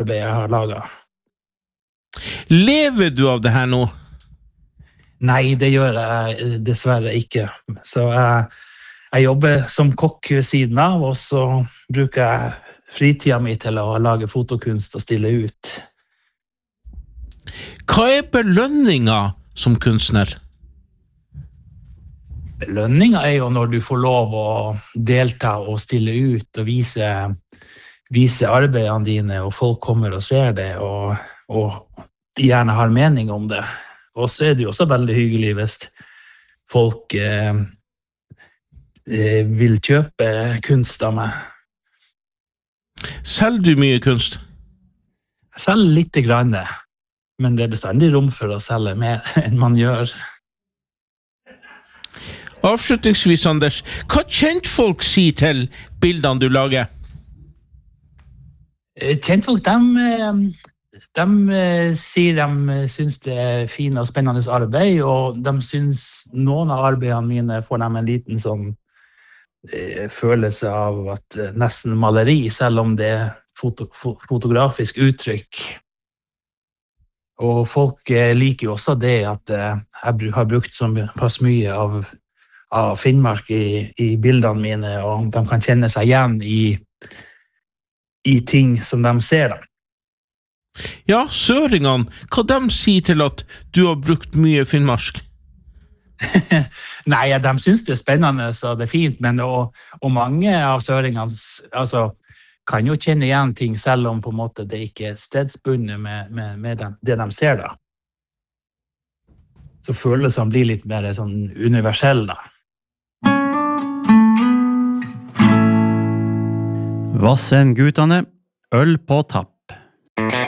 arbeid jeg har laget. Lever du av det her nå? Nei, det gjør jeg dessverre ikke. Så jeg jobber som kokk ved siden av, og så bruker jeg fritiden min til å lage fotokunst og stille ut. Hva belønningen som kunstner? Belønningen jo når du får lov å delta og stille ut og vise arbeidene dine, og folk kommer og ser det, og de gjerne har mening om det. Og så det jo også veldig hyggelig hvis folk vil kjøpe kunst av meg. Selger du mye kunst? Jeg selger litt grann, men det bestandig rom for å selge mer enn man gjør. Avslutningsvis, Anders, hva kjentfolk sier til bildene du lager? Kjentfolk, de sier de synes det fint og spennende arbeid, og de synes noen av arbeidene mine får dem en liten sånn følelse av at nesten maleri, selv om det fotografisk uttrykk. Og folk liker jo også det at jeg har brukt såpass mye av Finnmark i bildene mine, og de kan kjenne seg igjen i ting som de ser. Ja, søringene, hva de sier til at du har brukt mye finnmark? Nei, de synes det spennende, så det fint, men og mange av søringene kan jo kjenne igjen ting, selv om på en måte det ikke stedsbundet med det de ser da. Så følelsene blir litt mer sånn universelle da. Vassendgutane, øl på tapp.